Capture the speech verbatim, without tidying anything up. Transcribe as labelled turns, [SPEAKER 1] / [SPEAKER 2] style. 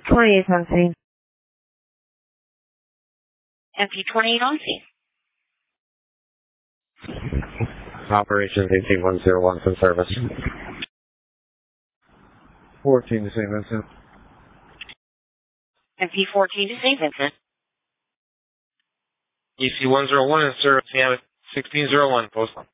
[SPEAKER 1] twenty-eight on scene.
[SPEAKER 2] M P twenty-eight on scene.
[SPEAKER 3] Operations eighteen one zero one from service.
[SPEAKER 4] fourteen to Saint Vincent.
[SPEAKER 2] M P fourteen to Saint Vincent.
[SPEAKER 5] E C one zero one and service sixteen zero one, post one.